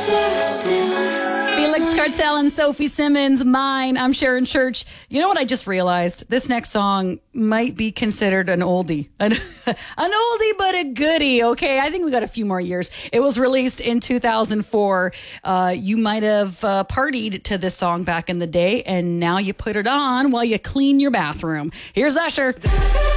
Felix Cartel and Sophie Simmons, Mine. I'm Sharon Church. You know what I just realized? This next song might be considered an oldie. An oldie but a goodie, okay? I think we got a few more years. It was released in 2004. You might have partied to this song back in the day, and now you put it on while you clean your bathroom. Here's Usher.